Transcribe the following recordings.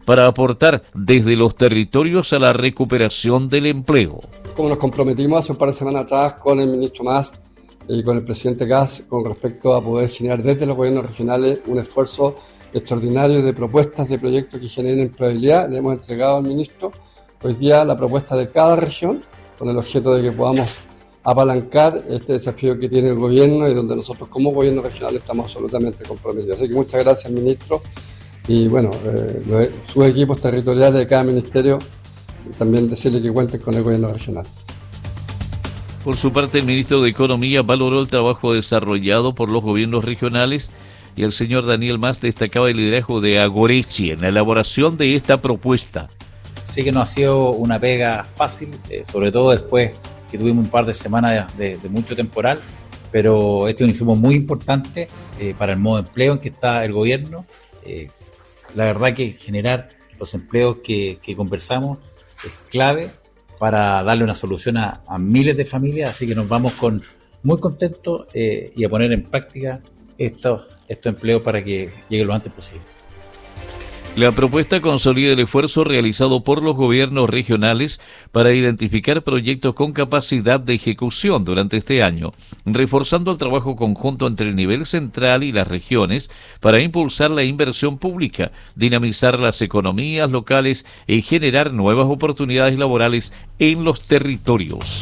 para aportar desde los territorios a la recuperación del empleo. Como nos comprometimos hace un par de semanas atrás con el ministro Mas y con el presidente Kast con respecto a poder generar desde los gobiernos regionales un esfuerzo extraordinario de propuestas de proyectos que generen empleabilidad, le hemos entregado al ministro hoy día la propuesta de cada región con el objeto de que podamos apalancar este desafío que tiene el gobierno y donde nosotros como gobierno regional estamos absolutamente comprometidos. Así que muchas gracias, ministro, y bueno, sus equipos territoriales de cada ministerio, también decirle que cuenten con el gobierno regional. Por su parte, el ministro de Economía valoró el trabajo desarrollado por los gobiernos regionales y el señor Daniel Mas destacaba el liderazgo de Agorechi en la elaboración de esta propuesta. Sí que no ha sido una pega fácil, sobre todo después que tuvimos un par de semanas de mucho temporal, pero este es un insumo muy importante para el modo de empleo en que está el gobierno. La verdad que generar los empleos que conversamos es clave para darle una solución a miles de familias, así que nos vamos muy contentos y a poner en práctica estos empleos para que llegue lo antes posible. La propuesta consolida el esfuerzo realizado por los gobiernos regionales para identificar proyectos con capacidad de ejecución durante este año, reforzando el trabajo conjunto entre el nivel central y las regiones para impulsar la inversión pública, dinamizar las economías locales y generar nuevas oportunidades laborales en los territorios.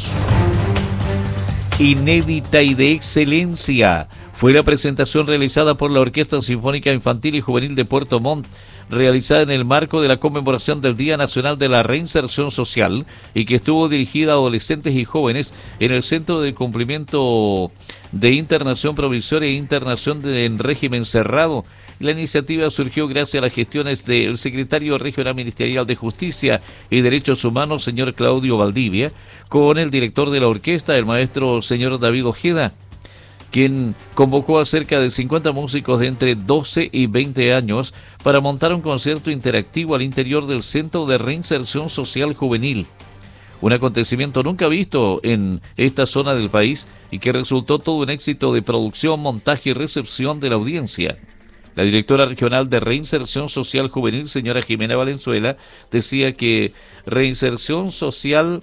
Inédita y de excelencia fue la presentación realizada por la Orquesta Sinfónica Infantil y Juvenil de Puerto Montt, realizada en el marco de la conmemoración del Día Nacional de la Reinserción Social y que estuvo dirigida a adolescentes y jóvenes en el Centro de Cumplimiento de Internación Provisoria e Internación en Régimen Cerrado. La iniciativa surgió gracias a las gestiones del secretario regional ministerial de Justicia y Derechos Humanos, señor Claudio Valdivia, con el director de la orquesta, el maestro señor David Ojeda, quien convocó a cerca de 50 músicos de entre 12 y 20 años para montar un concierto interactivo al interior del Centro de Reinserción Social Juvenil. Un acontecimiento nunca visto en esta zona del país y que resultó todo un éxito de producción, montaje y recepción de la audiencia. La directora regional de Reinserción Social Juvenil, señora Jimena Valenzuela, decía que reinserción social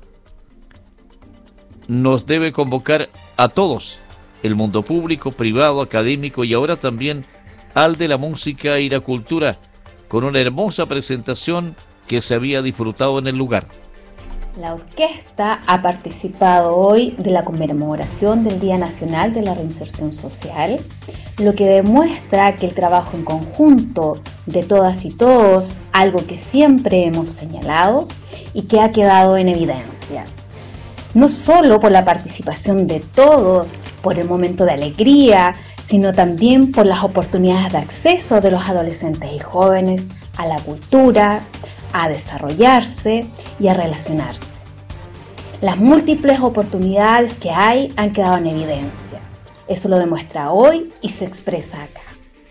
nos debe convocar a todos, el mundo público, privado, académico y ahora también al de la música y la cultura, con una hermosa presentación que se había disfrutado en el lugar. La orquesta ha participado hoy de la conmemoración del Día Nacional de la Reinserción Social, lo que demuestra que el trabajo en conjunto de todas y todos, algo que siempre hemos señalado y que ha quedado en evidencia. No solo por la participación de todos, por el momento de alegría, sino también por las oportunidades de acceso de los adolescentes y jóvenes a la cultura, a desarrollarse y a relacionarse. Las múltiples oportunidades que hay han quedado en evidencia. Eso lo demuestra hoy y se expresa acá.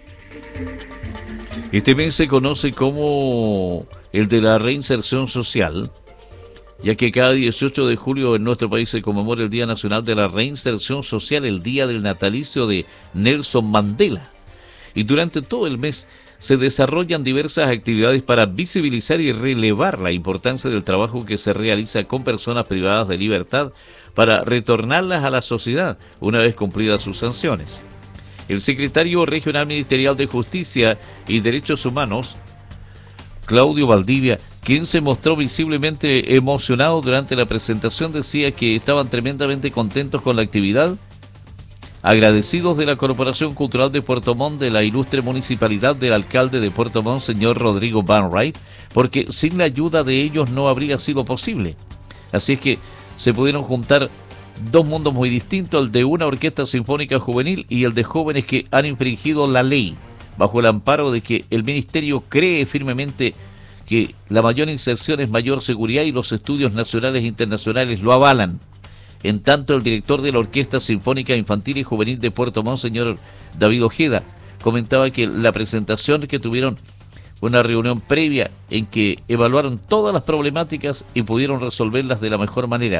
Este mes se conoce como el de la reinserción social, ya que cada 18 de julio en nuestro país se conmemora el Día Nacional de la Reinserción Social, el día del natalicio de Nelson Mandela. Y durante todo el mes se desarrollan diversas actividades para visibilizar y relevar la importancia del trabajo que se realiza con personas privadas de libertad para retornarlas a la sociedad una vez cumplidas sus sanciones. El secretario regional ministerial de Justicia y Derechos Humanos, Claudio Valdivia, quien se mostró visiblemente emocionado durante la presentación, decía que estaban tremendamente contentos con la actividad, agradecidos de la Corporación Cultural de Puerto Montt, de la ilustre municipalidad del alcalde de Puerto Montt, señor Rodrigo Van Wright, porque sin la ayuda de ellos no habría sido posible. Así es que se pudieron juntar dos mundos muy distintos, el de una orquesta sinfónica juvenil y el de jóvenes que han infringido la ley, bajo el amparo de que el ministerio cree firmemente que la mayor inserción es mayor seguridad y los estudios nacionales e internacionales lo avalan. En tanto, el director de la Orquesta Sinfónica Infantil y Juvenil de Puerto Montt, señor David Ojeda, comentaba que la presentación que tuvieron fue una reunión previa en que evaluaron todas las problemáticas y pudieron resolverlas de la mejor manera.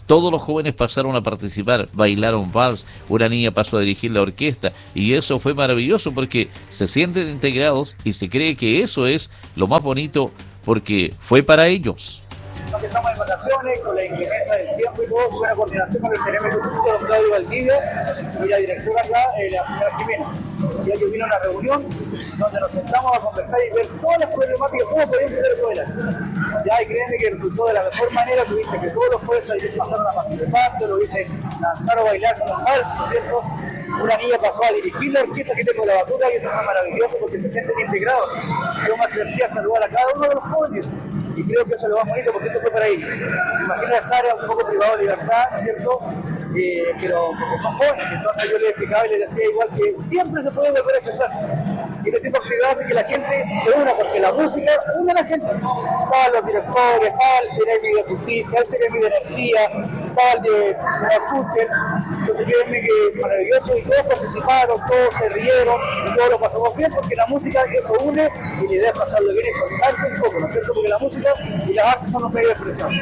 todos los jóvenes pasaron a participar, bailaron vals, una niña pasó a dirigir la orquesta y eso fue maravilloso porque se sienten integrados y se cree que eso es lo más bonito porque fue para ellos. Estamos en vacaciones, con la inclemencia del tiempo y todo, buena coordinación con el CNM de Justicia, don Claudio Valdivia, y la directora acá, la señora Jimena. Ya que vino a una reunión donde nos sentamos a conversar y ver todas las problemáticas, cómo podemos hacer el poder. Ya, y créeme que resultó de la mejor manera, tuviste que todos los jueces pasaron a participar, te lo hice lanzar o bailar con vals, ¿no es cierto? Una niña pasó a dirigir la orquesta que tengo la batuta y eso fue maravilloso porque se sienten integrados. Yo me acerqué a saludar a cada uno de los jóvenes y creo que eso es lo más bonito porque esto fue para ellos. Imagina estar un poco privado de libertad, ¿no es cierto? Pero porque son jóvenes, entonces yo les explicaba y les decía igual que siempre se puede volver a expresar. Ese tipo de actividad hace que la gente se una, porque la música une a la gente. Estaban los directores, estaba el Ceremi de Justicia, el Ceremi de Energía, estaba el de señor Kucher. Entonces créanme que maravilloso y todos participaron, todos se rieron y todos lo pasamos bien porque la música eso une y la idea es pasarlo bien y soltarse un poco, ¿no es cierto? Porque la música y las artes son los medios de expresión.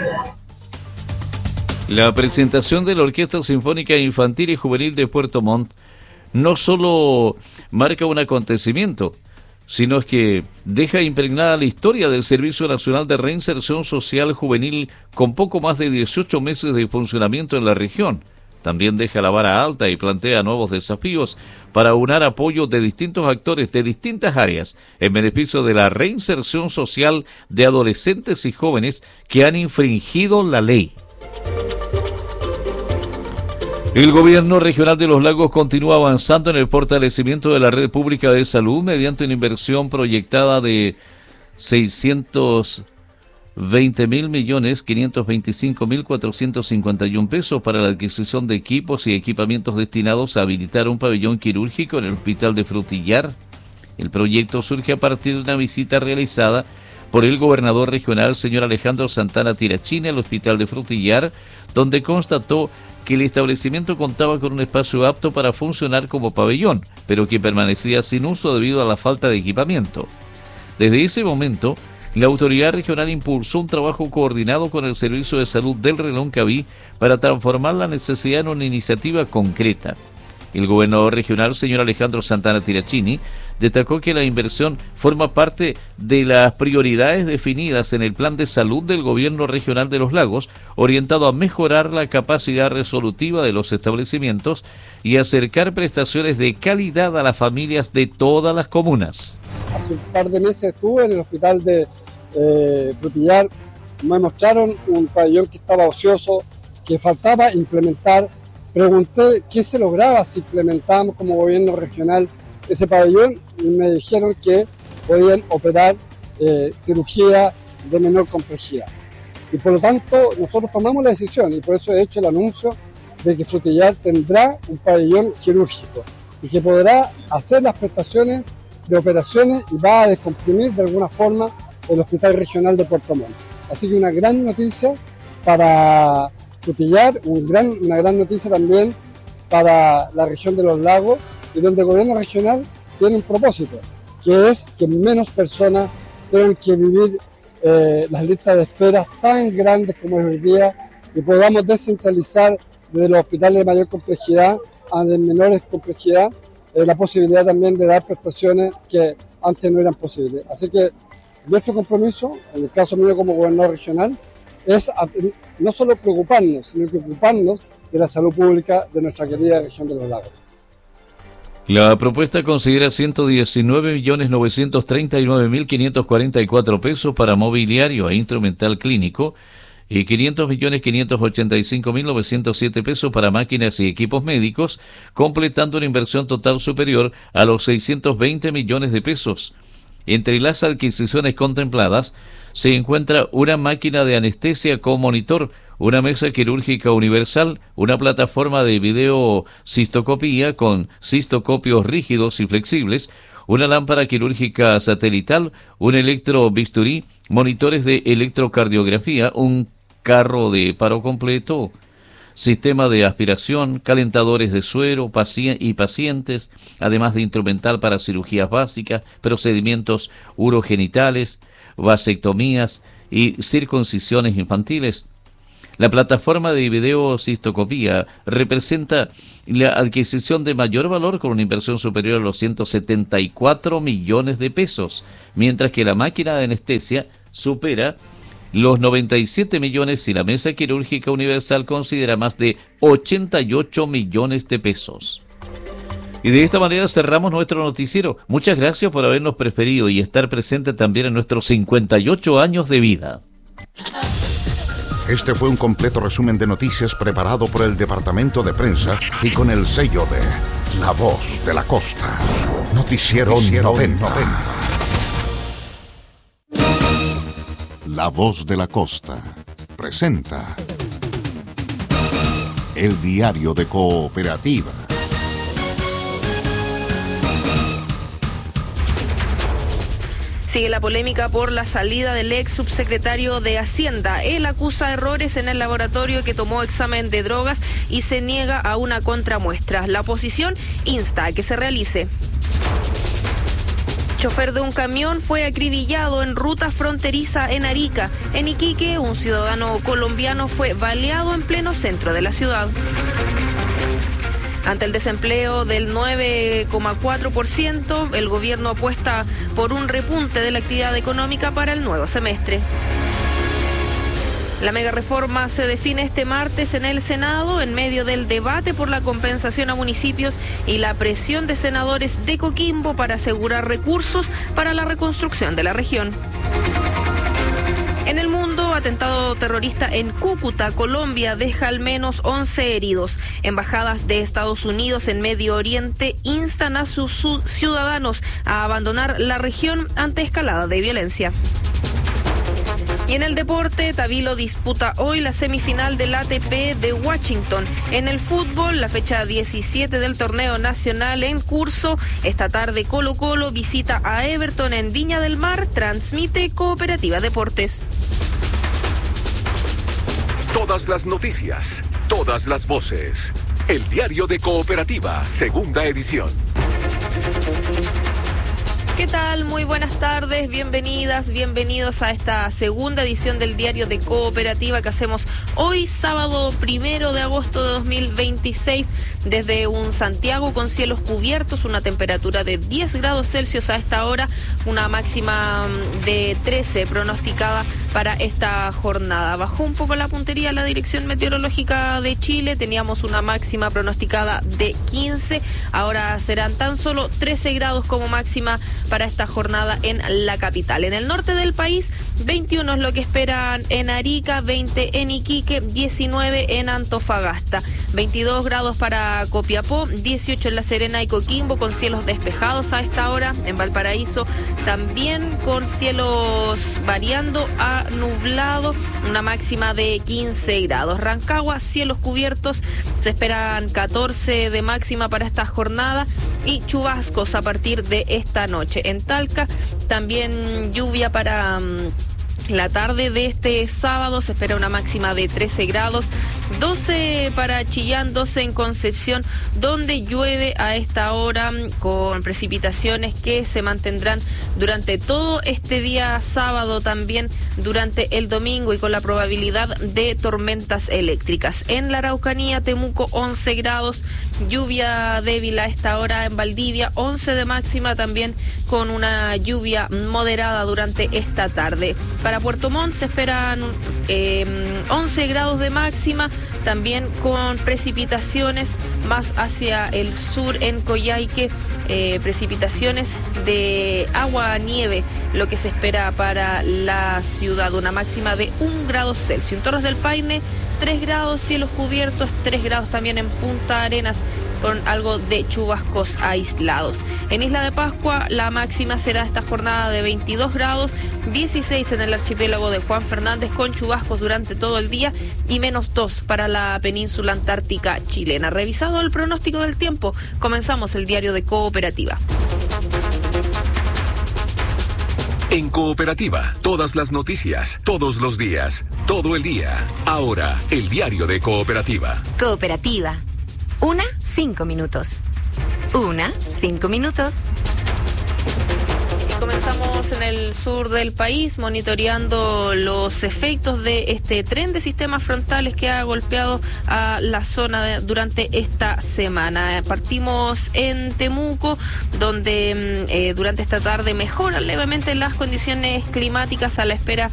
La presentación de la Orquesta Sinfónica Infantil y Juvenil de Puerto Montt no solo marca un acontecimiento, sino que deja impregnada la historia del Servicio Nacional de Reinserción Social Juvenil con poco más de 18 meses de funcionamiento en la región. También deja la vara alta y plantea nuevos desafíos para aunar apoyo de distintos actores de distintas áreas en beneficio de la reinserción social de adolescentes y jóvenes que han infringido la ley. El gobierno regional de Los Lagos continúa avanzando en el fortalecimiento de la red pública de salud mediante una inversión proyectada de 620.525.451 pesos para la adquisición de equipos y equipamientos destinados a habilitar un pabellón quirúrgico en el hospital de Frutillar. El proyecto surge a partir de una visita realizada por el gobernador regional, señor Alejandro Santana Tirachini, al hospital de Frutillar, donde constató que el establecimiento contaba con un espacio apto para funcionar como pabellón, pero que permanecía sin uso debido a la falta de equipamiento. Desde ese momento, la autoridad regional impulsó un trabajo coordinado con el Servicio de Salud del Reloncaví para transformar la necesidad en una iniciativa concreta. El gobernador regional, señor Alejandro Santana Tirachini, destacó que la inversión forma parte de las prioridades definidas en el Plan de Salud del Gobierno Regional de Los Lagos, orientado a mejorar la capacidad resolutiva de los establecimientos y acercar prestaciones de calidad a las familias de todas las comunas. Hace un par de meses estuve en el hospital de Frutillar, me mostraron un pabellón que estaba ocioso, que faltaba implementar. Pregunté qué se lograba si implementábamos como gobierno regional ese pabellón y me dijeron que podían operar cirugía de menor complejidad. Y por lo tanto nosotros tomamos la decisión y por eso he hecho el anuncio de que Frutillar tendrá un pabellón quirúrgico y que podrá hacer las prestaciones de operaciones y va a descomprimir de alguna forma el Hospital Regional de Puerto Montt. Así que una gran noticia para Frutillar, una gran noticia también para la región de Los Lagos, y donde el gobierno regional tiene un propósito, que es que menos personas tengan que vivir las listas de espera tan grandes como es hoy día y podamos descentralizar desde los hospitales de mayor complejidad a de menores complejidad la posibilidad también de dar prestaciones que antes no eran posibles. Así que nuestro compromiso, en el caso mío como gobernador regional, es no solo preocuparnos, sino que ocuparnos de la salud pública de nuestra querida región de Los Lagos. La propuesta considera 119.939.544 pesos para mobiliario e instrumental clínico y 500.585.907 pesos para máquinas y equipos médicos, completando una inversión total superior a los 620 millones de pesos. Entre las adquisiciones contempladas se encuentra una máquina de anestesia con monitor, una mesa quirúrgica universal, una plataforma de videocistoscopía con cistocopios rígidos y flexibles, una lámpara quirúrgica satelital, un electrobisturí, monitores de electrocardiografía, un carro de paro completo, sistema de aspiración, calentadores de suero y pacientes, además de instrumental para cirugías básicas, procedimientos urogenitales, vasectomías y circuncisiones infantiles. La plataforma de videocistoscopía representa la adquisición de mayor valor con una inversión superior a los 174 millones de pesos, mientras que la máquina de anestesia supera los 97 millones y la mesa quirúrgica universal considera más de 88 millones de pesos. Y de esta manera cerramos nuestro noticiero. Muchas gracias por habernos preferido y estar presente también en nuestros 58 años de vida. Este fue un completo resumen de noticias preparado por el Departamento de Prensa y con el sello de La Voz de la Costa. Noticiero 90. La Voz de la Costa presenta el diario de Cooperativa. Sigue la polémica por la salida del ex subsecretario de Hacienda. Él acusa errores en el laboratorio que tomó examen de drogas y se niega a una contramuestra. La oposición insta a que se realice. Chofer de un camión fue acribillado en ruta fronteriza en Arica. En Iquique, un ciudadano colombiano fue baleado en pleno centro de la ciudad. Ante el desempleo del 9,4%, el gobierno apuesta por un repunte de la actividad económica para el nuevo semestre. La megareforma se define este martes en el Senado en medio del debate por la compensación a municipios y la presión de senadores de Coquimbo para asegurar recursos para la reconstrucción de la región. En el mundo, atentado terrorista en Cúcuta, Colombia, deja al menos 11 heridos. Embajadas de Estados Unidos en Medio Oriente instan a sus ciudadanos a abandonar la región ante escalada de violencia. Y en el deporte, Tabilo disputa hoy la semifinal del ATP de Washington. En el fútbol, la fecha 17 del torneo nacional en curso. Esta tarde Colo-Colo visita a Everton en Viña del Mar. Transmite Cooperativa Deportes. Todas las noticias, todas las voces. El diario de Cooperativa, segunda edición. ¿Qué tal? Muy buenas tardes, bienvenidas, bienvenidos a esta segunda edición del diario de Cooperativa que hacemos hoy, sábado 1 de agosto de 2026, desde un Santiago con cielos cubiertos, una temperatura de 10 grados Celsius a esta hora, una máxima de 13 pronosticada para esta jornada. Bajó un poco la puntería la Dirección Meteorológica de Chile, teníamos una máxima pronosticada de 15, ahora serán tan solo 13 grados como máxima para esta jornada en la capital. En el norte del país, 21 es lo que esperan en Arica, 20 en Iquique, 19 en Antofagasta, 22 grados para Copiapó, 18 en La Serena y Coquimbo con cielos despejados a esta hora. En Valparaíso también con cielos variando a nublado, una máxima de 15 grados. Rancagua, cielos cubiertos, se esperan 14 de máxima para esta jornada y chubascos a partir de esta noche. En Talca también lluvia para la tarde de este sábado, se espera una máxima de 13 grados, 12 para Chillán, 12 en Concepción, donde llueve a esta hora con precipitaciones que se mantendrán durante todo este día sábado, también durante el domingo y con la probabilidad de tormentas eléctricas. En la Araucanía, Temuco, 11 grados, lluvia débil a esta hora en Valdivia, 11 de máxima también con una lluvia moderada durante esta tarde. Para Puerto Montt se esperan 11 grados de máxima, también con precipitaciones más hacia el sur en Coyhaique, precipitaciones de agua-nieve, lo que se espera para la ciudad, una máxima de 1 grado Celsius. En Torres del Paine, 3 grados, cielos cubiertos, 3 grados también en Punta Arenas, con algo de chubascos aislados. En Isla de Pascua, la máxima será esta jornada de 22 grados, 16 en el archipiélago de Juan Fernández, con chubascos durante todo el día, y -2 para la península antártica chilena. Revisado el pronóstico del tiempo, comenzamos el diario de Cooperativa. En Cooperativa, todas las noticias, todos los días, todo el día. Ahora, el diario de Cooperativa. Cooperativa. 5 minutos. 5 minutos. Estamos en el sur del país monitoreando los efectos de este tren de sistemas frontales que ha golpeado a la zona durante esta semana. Partimos en Temuco, donde durante esta tarde mejoran levemente las condiciones climáticas a la espera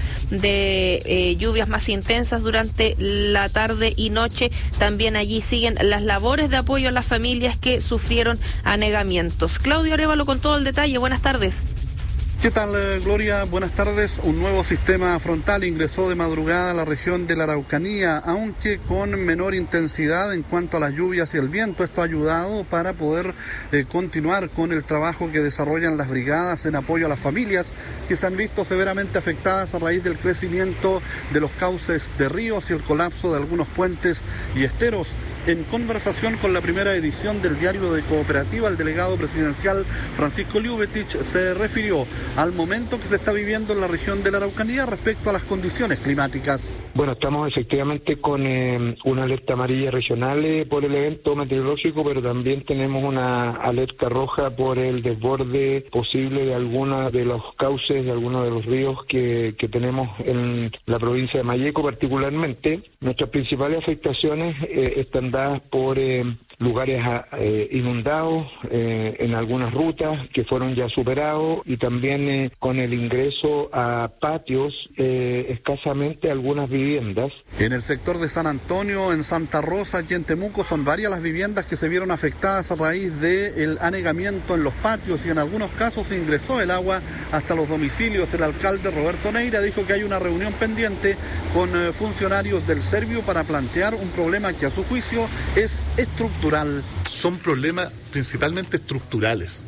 de lluvias más intensas durante la tarde y noche. También allí siguen las labores de apoyo a las familias que sufrieron anegamientos. Claudio Arévalo con todo el detalle. Buenas tardes. ¿Qué tal, Gloria? Buenas tardes. Un nuevo sistema frontal ingresó de madrugada a la región de la Araucanía, aunque con menor intensidad en cuanto a las lluvias y el viento. Esto ha ayudado para poder continuar con el trabajo que desarrollan las brigadas en apoyo a las familias que se han visto severamente afectadas a raíz del crecimiento de los cauces de ríos y el colapso de algunos puentes y esteros. En conversación con la primera edición del Diario de Cooperativa, el delegado presidencial Francisco Liubetich se refirió al momento que se está viviendo en la región de la Araucanía respecto a las condiciones climáticas. Bueno, estamos efectivamente con una alerta amarilla regional por el evento meteorológico, pero también tenemos una alerta roja por el desborde posible de algunos de los cauces, de algunos de los ríos que tenemos en la provincia de Malleco particularmente. Nuestras principales afectaciones están dadas por lugares inundados en algunas rutas que fueron ya superados y también con el ingreso a patios escasamente algunas viviendas. En el sector de San Antonio, en Santa Rosa y en Temuco son varias las viviendas que se vieron afectadas a raíz del anegamiento en los patios y en algunos casos ingresó el agua hasta los domicilios. El alcalde Roberto Neira dijo que hay una reunión pendiente con funcionarios del Servio para plantear un problema que a su juicio es estructural. Son problemas principalmente estructurales.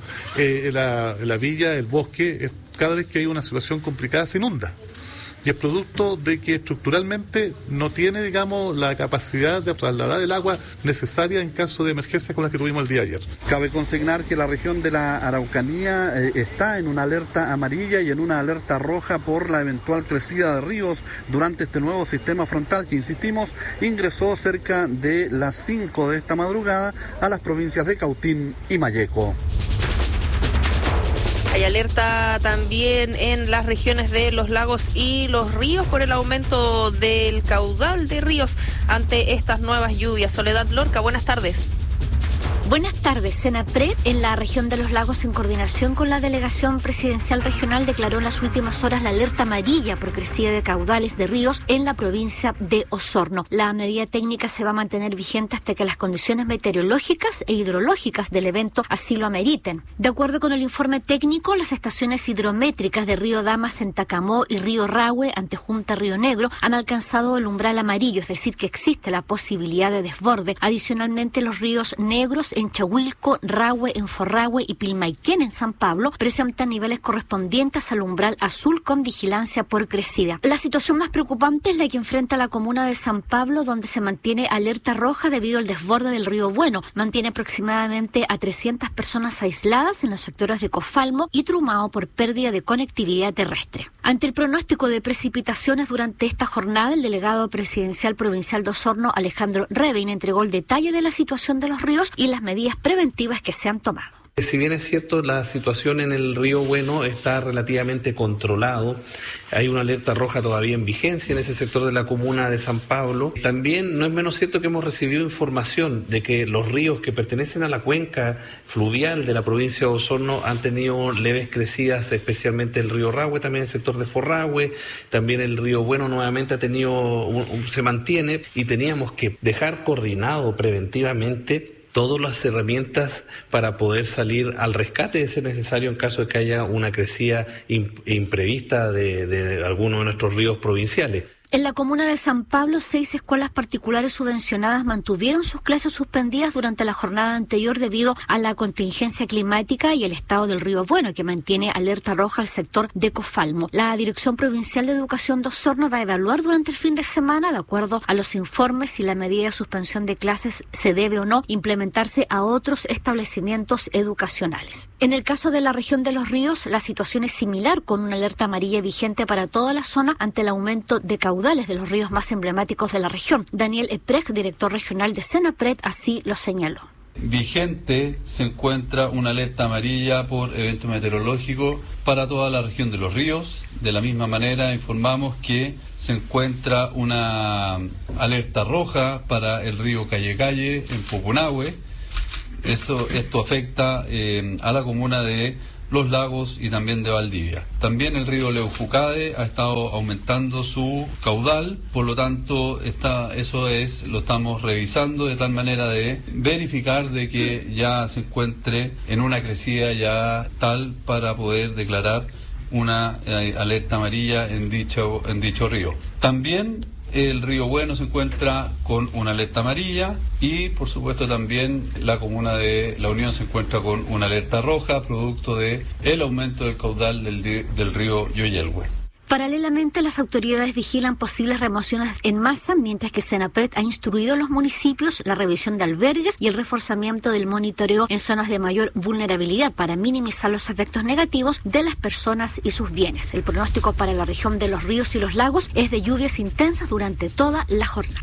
La villa, el bosque, cada vez que hay una situación complicada se inunda. Y es producto de que estructuralmente no tiene, digamos, la capacidad de trasladar el agua necesaria en caso de emergencia con la que tuvimos el día de ayer. Cabe consignar que la región de la Araucanía está en una alerta amarilla y en una alerta roja por la eventual crecida de ríos durante este nuevo sistema frontal que, insistimos, ingresó cerca de las 5 de esta madrugada a las provincias de Cautín y Malleco. Hay alerta también en las regiones de los lagos y los ríos por el aumento del caudal de ríos ante estas nuevas lluvias. Soledad Lorca, buenas tardes. Buenas tardes. Senapred, en la región de los lagos, en coordinación con la Delegación Presidencial Regional, declaró en las últimas horas la alerta amarilla por crecida de caudales de ríos en la provincia de Osorno. La medida técnica se va a mantener vigente hasta que las condiciones meteorológicas e hidrológicas del evento así lo ameriten. De acuerdo con el informe técnico, las estaciones hidrométricas de Río Damas en Tacamó y Río Rahue, Antejunta, Río Negro, han alcanzado el umbral amarillo, es decir, que existe la posibilidad de desborde. Adicionalmente, los ríos negros en Chahuilco, Rahue, en Forrahue y Pilmaiquén en San Pablo presentan niveles correspondientes al umbral azul con vigilancia por crecida. La situación más preocupante es la que enfrenta la comuna de San Pablo, donde se mantiene alerta roja debido al desborde del río Bueno. Mantiene aproximadamente a 300 personas aisladas en los sectores de Cofalmo y Trumao por pérdida de conectividad terrestre. Ante el pronóstico de precipitaciones durante esta jornada, el delegado presidencial provincial de Osorno, Alejandro Revein, entregó el detalle de la situación de los ríos y las medidas preventivas que se han tomado. Si bien es cierto, la situación en el río Bueno está relativamente controlado, hay una alerta roja todavía en vigencia en ese sector de la comuna de San Pablo. También no es menos cierto que hemos recibido información de que los ríos que pertenecen a la cuenca fluvial de la provincia de Osorno han tenido leves crecidas, especialmente el río Rahue, también el sector de Forrahue, también el río Bueno nuevamente ha tenido, se mantiene, y teníamos que dejar coordinado preventivamente todas las herramientas para poder salir al rescate de ser necesario en caso de que haya una crecida imprevista de alguno de nuestros ríos provinciales. En la comuna de San Pablo, 6 escuelas particulares subvencionadas mantuvieron sus clases suspendidas durante la jornada anterior debido a la contingencia climática y el estado del río Bueno, que mantiene alerta roja al sector de Cofalmo. La Dirección Provincial de Educación de Osorno va a evaluar durante el fin de semana, de acuerdo a los informes, si la medida de suspensión de clases se debe o no implementarse a otros establecimientos educacionales. En el caso de la región de los ríos, la situación es similar, con una alerta amarilla vigente para toda la zona ante el aumento de caudales de los ríos más emblemáticos de la región. Daniel Eprecht, director regional de Senapred, así lo señaló. vigente se encuentra una alerta amarilla por evento meteorológico para toda la región de Los Ríos. De la misma manera informamos que se encuentra una alerta roja para el río Calle en Pucunahue. Esto afecta a la comuna de Los Lagos y también de Valdivia. También el río Leujucade ha estado aumentando su caudal, por lo tanto lo estamos revisando de tal manera de verificar de que ya se encuentre en una crecida ya tal para poder declarar una alerta amarilla en dicho río. También el río Bueno se encuentra con una alerta amarilla y por supuesto también la comuna de La Unión se encuentra con una alerta roja producto de el aumento del caudal del río Yoyelhue. Paralelamente, las autoridades vigilan posibles remociones en masa, mientras que Senapred ha instruido a los municipios la revisión de albergues y el reforzamiento del monitoreo en zonas de mayor vulnerabilidad para minimizar los efectos negativos de las personas y sus bienes. El pronóstico para la región de Los Ríos y Los Lagos es de lluvias intensas durante toda la jornada.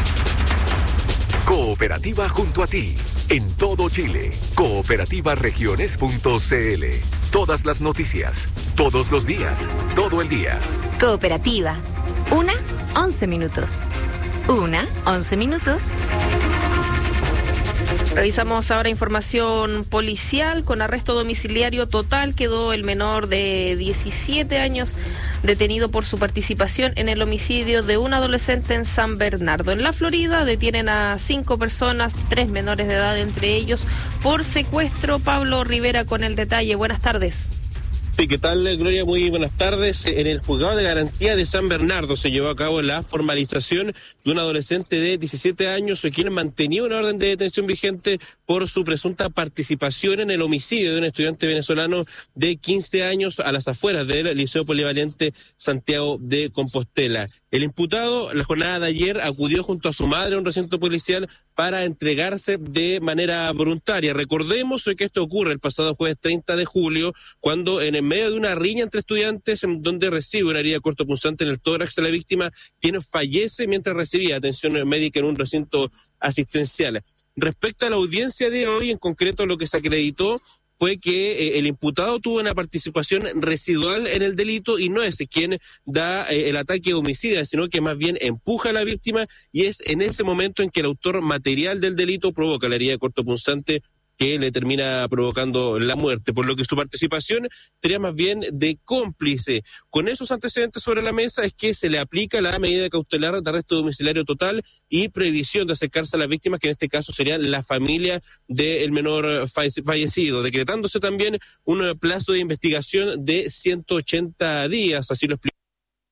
Cooperativa junto a ti, en todo Chile. Cooperativaregiones.cl. Todas las noticias, todos los días, todo el día. Cooperativa. 11 minutos. 11 minutos. Revisamos ahora información policial. Con arresto domiciliario total quedó el menor de 17 años detenido por su participación en el homicidio de un adolescente en San Bernardo. En la Florida detienen a 5 personas, 3 menores de edad entre ellos, por secuestro. Pablo Rivera con el detalle. Buenas tardes. Sí, ¿qué tal, Gloria? Muy buenas tardes. En el juzgado de garantía de San Bernardo se llevó a cabo la formalización de un adolescente de 17 años quien mantenía una orden de detención vigente por su presunta participación en el homicidio de un estudiante venezolano de 15 años a las afueras del Liceo Polivalente Santiago de Compostela. El imputado, la jornada de ayer, acudió junto a su madre a un recinto policial para entregarse de manera voluntaria. Recordemos que esto ocurre el pasado jueves 30 de julio, cuando en medio de una riña entre estudiantes, en donde recibe una herida cortopunzante en el tórax de la víctima, quien fallece mientras recibía atención médica en un recinto asistencial. Respecto a la audiencia de hoy, en concreto lo que se acreditó fue que el imputado tuvo una participación residual en el delito y no es quien da el ataque homicida, sino que más bien empuja a la víctima, y es en ese momento en que el autor material del delito provoca la herida cortopunzante que le termina provocando la muerte, por lo que su participación sería más bien de cómplice. Con esos antecedentes sobre la mesa es que se le aplica la medida cautelar de arresto domiciliario total y prohibición de acercarse a las víctimas, que en este caso sería la familia del menor fallecido, decretándose también un plazo de investigación de 180 días, así lo explica.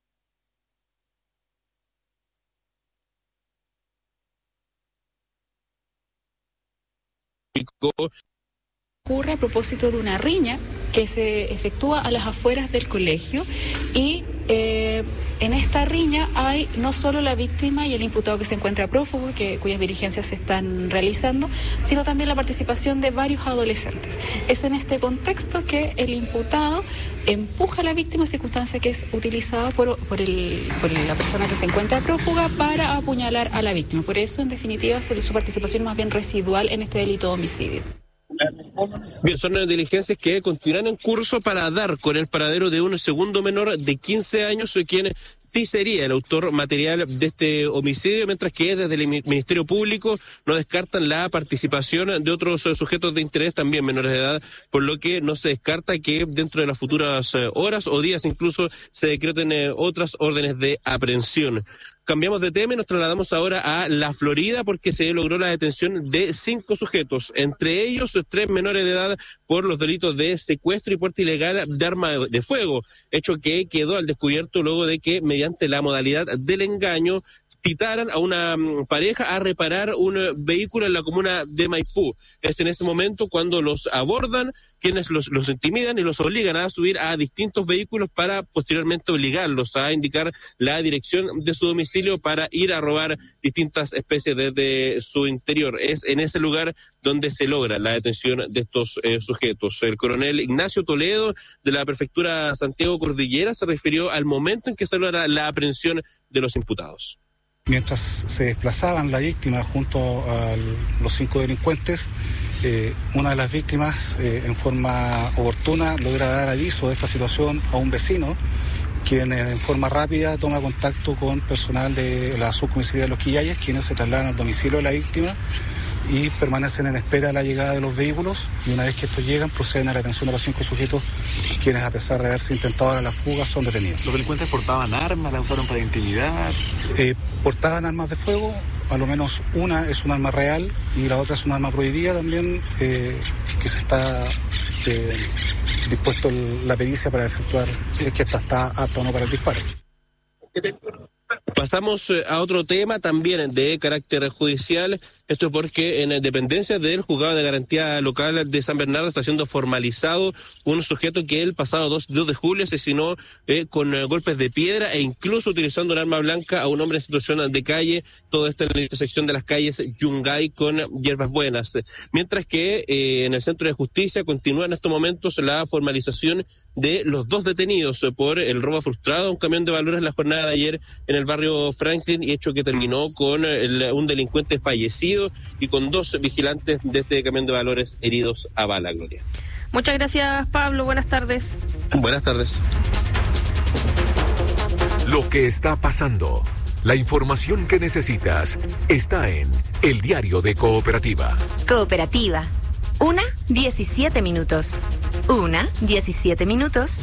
Ocurre a propósito de una riña que se efectúa a las afueras del colegio y en esta riña hay no solo la víctima y el imputado que se encuentra prófugo, cuyas diligencias se están realizando, sino también la participación de varios adolescentes. Es en este contexto que el imputado empuja a la víctima, circunstancia que es utilizada por la persona que se encuentra prófuga para apuñalar a la víctima. Por eso, en definitiva, su participación es más bien residual en este delito de homicidio. Bien, son diligencias que continuarán en curso para dar con el paradero de un segundo menor de 15 años, quien sí sería el autor material de este homicidio, mientras que desde el Ministerio Público no descartan la participación de otros sujetos de interés, también menores de edad, por lo que no se descarta que dentro de las futuras horas o días incluso se decreten otras órdenes de aprehensión. Cambiamos de tema y nos trasladamos ahora a la Florida, porque se logró la detención de 5 sujetos, entre ellos 3 menores de edad, por los delitos de secuestro y porte ilegal de arma de fuego, hecho que quedó al descubierto luego de que, mediante la modalidad del engaño, citaran a una pareja a reparar un vehículo en la comuna de Maipú. Es en ese momento cuando los abordan, quienes los intimidan y los obligan a subir a distintos vehículos para posteriormente obligarlos a indicar la dirección de su domicilio para ir a robar distintas especies desde su interior. Es en ese lugar donde se logra la detención de estos sujetos. El coronel Ignacio Toledo, de la prefectura Santiago Cordillera, se refirió al momento en que se logra la aprehensión de los imputados. Mientras se desplazaban la víctima junto a los 5 delincuentes, una de las víctimas en forma oportuna logra dar aviso de esta situación a un vecino, quien en forma rápida toma contacto con personal de la subcomisaría de Los Quillayes, quienes se trasladan al domicilio de la víctima y permanecen en espera de la llegada de los vehículos, y una vez que estos llegan proceden a la detención de los 5 sujetos, quienes a pesar de haberse intentado dar la fuga son detenidos. ¿Los delincuentes portaban armas, las usaron para intimidar? Portaban armas de fuego, a lo menos una es un arma real y la otra es un arma prohibida también, que se está dispuesto la pericia para efectuar si es que esta está apta o no para el disparo. Pasamos a otro tema también de carácter judicial. Esto es porque en dependencias del Juzgado de Garantía Local de San Bernardo está siendo formalizado un sujeto que el pasado 2 de julio asesinó con golpes de piedra e incluso utilizando un arma blanca a un hombre en situación de calle. Todo esto en la intersección de las calles Yungay con Hierbas Buenas. Mientras que en el Centro de Justicia continúa en estos momentos la formalización de los 2 detenidos por el robo frustrado a un camión de valores la jornada de ayer en el barrio Franklin, y hecho que terminó con un delincuente fallecido y con 2 vigilantes de este camión de valores heridos a bala, Gloria. Muchas gracias, Pablo. Buenas tardes. Buenas tardes. Lo que está pasando, la información que necesitas, está en El Diario de Cooperativa. Cooperativa. 1:17 minutos. 1:17 minutos.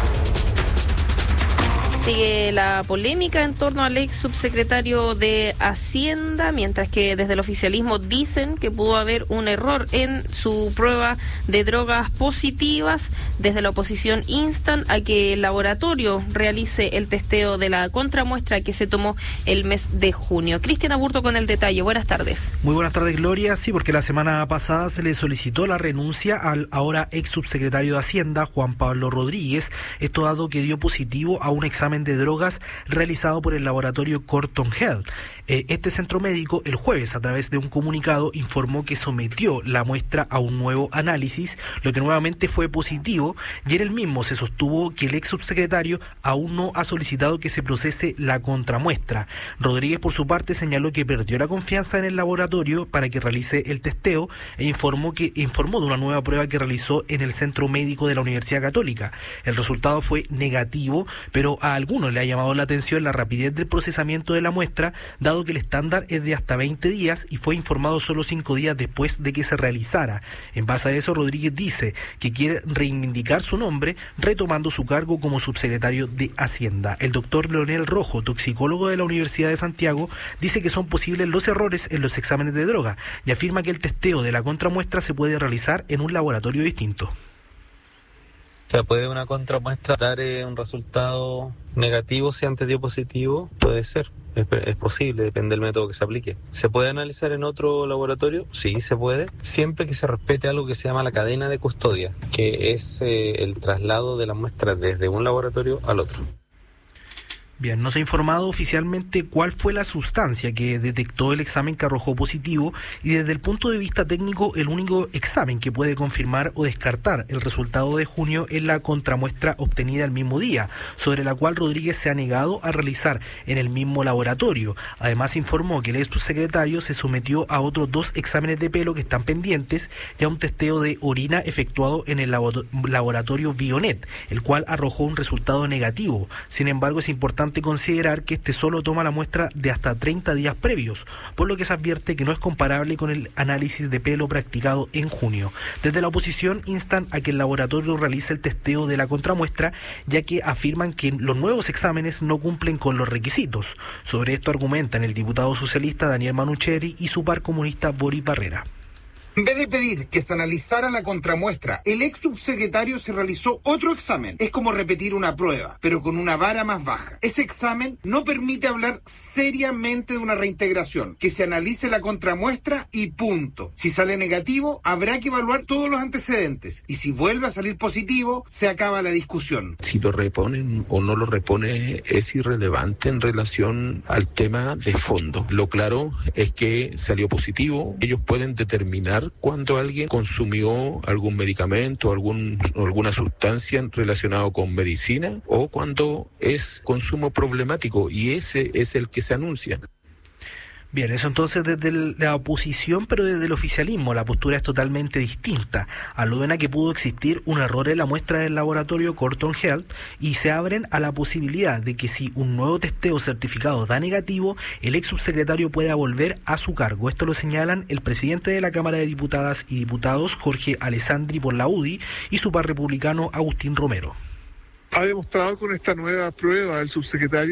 Sigue la polémica en torno al ex subsecretario de Hacienda, mientras que desde el oficialismo dicen que pudo haber un error en su prueba de drogas positivas. Desde la oposición instan a que el laboratorio realice el testeo de la contramuestra que se tomó el mes de junio. Cristian Aburto con el detalle. Buenas tardes. Muy buenas tardes, Gloria. Sí, porque la semana pasada se le solicitó la renuncia al ahora ex subsecretario de Hacienda, Juan Pablo Rodríguez, esto dado que dio positivo a un examen de drogas realizado por el laboratorio Corton Health. Este centro médico el jueves, a través de un comunicado, informó que sometió la muestra a un nuevo análisis, lo que nuevamente fue positivo, y en el mismo se sostuvo que el ex subsecretario aún no ha solicitado que se procese la contramuestra. Rodríguez, por su parte, señaló que perdió la confianza en el laboratorio para que realice el testeo e informó de una nueva prueba que realizó en el centro médico de la Universidad Católica. El resultado fue negativo, pero a algunos le ha llamado la atención la rapidez del procesamiento de la muestra, dado que el estándar es de hasta 20 días y fue informado solo 5 días después de que se realizara. En base a eso, Rodríguez dice que quiere reivindicar su nombre, retomando su cargo como subsecretario de Hacienda. El doctor Leonel Rojo, toxicólogo de la Universidad de Santiago, dice que son posibles los errores en los exámenes de droga y afirma que el testeo de la contramuestra se puede realizar en un laboratorio distinto. O sea, ¿puede una contramuestra dar un resultado negativo si antes dio positivo? Puede ser, es posible, depende del método que se aplique. ¿Se puede analizar en otro laboratorio? Sí, se puede, siempre que se respete algo que se llama la cadena de custodia, que es el traslado de la muestra desde un laboratorio al otro. Bien, no se ha informado oficialmente cuál fue la sustancia que detectó el examen que arrojó positivo, y desde el punto de vista técnico el único examen que puede confirmar o descartar el resultado de junio es la contramuestra obtenida el mismo día, sobre la cual Rodríguez se ha negado a realizar en el mismo laboratorio. Además informó que el ex subsecretario se sometió a otros 2 exámenes de pelo que están pendientes y a un testeo de orina efectuado en el laboratorio Bionet, el cual arrojó un resultado negativo. Sin embargo, es importante considerar que este solo toma la muestra de hasta 30 días previos, por lo que se advierte que no es comparable con el análisis de pelo practicado en junio. Desde la oposición instan a que el laboratorio realice el testeo de la contramuestra, ya que afirman que los nuevos exámenes no cumplen con los requisitos. Sobre esto argumentan el diputado socialista Daniel Manucheri y su par comunista Boris Barrera. En vez de pedir que se analizara la contramuestra, el ex subsecretario se realizó otro examen. Es como repetir una prueba, pero con una vara más baja. Ese examen no permite hablar seriamente de una reintegración. Que se analice la contramuestra y punto. Si sale negativo, habrá que evaluar todos los antecedentes. Y si vuelve a salir positivo, se acaba la discusión. Si lo reponen o no lo repone es irrelevante en relación al tema de fondo. Lo claro es que salió positivo. Ellos pueden determinar cuando alguien consumió algún medicamento, alguna sustancia relacionada con medicina, o cuando es consumo problemático, y ese es el que se anuncia. Bien, eso entonces desde la oposición, pero desde el oficialismo la postura es totalmente distinta. Aluden a que pudo existir un error en la muestra del laboratorio Corton Health y se abren a la posibilidad de que si un nuevo testeo certificado da negativo, el ex subsecretario pueda volver a su cargo. Esto lo señalan el presidente de la Cámara de Diputadas y Diputados, Jorge Alessandri por la UDI, y su par republicano Agustín Romero. Ha demostrado con esta nueva prueba el subsecretario